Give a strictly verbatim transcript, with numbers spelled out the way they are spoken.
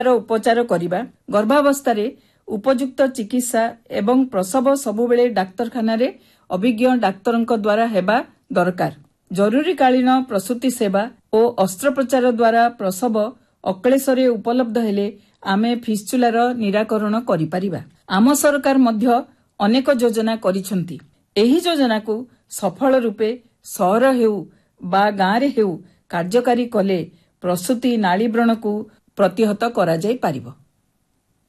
उपचार करिबा गर्भावस्था उपयुक्त चिकित्सा एवं प्रसव सबुबेले डाक्तरखाना रे अभिज्ञ डाक्तरंक द्वारा हेबा दरकार। जरूरीकालीन प्रसूति सेवा और अस्त्रोपचार द्वारा प्रसव अक्लेशरे उपलब्ध हेले आमे फिस्चुलार निराकरण करि परिबा। आम सरकार मध्य अनेक योजना करिसंती। एही योजना को सफल रूपे सहर हेउ बा गाँ रे हेउ कार्यकारी कले प्रसूति नाड़ी व्रण को प्रतिहत करा जाय पारिबो।